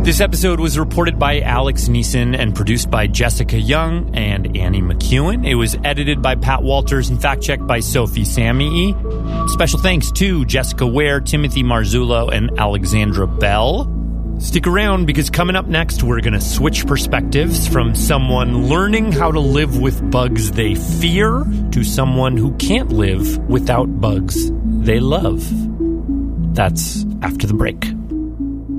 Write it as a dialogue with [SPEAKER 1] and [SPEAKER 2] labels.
[SPEAKER 1] This episode was reported by Alex Neeson and produced by Jessica Young and Annie McEwen. It was edited by Pat Walters and fact-checked by Sophie Samii. Special thanks to Jessica Ware, Timothy Marzullo, and Alexandra Bell. Stick around, because coming up next, we're going to switch perspectives from someone learning how to live with bugs they fear to someone who can't live without bugs they love. That's after the break.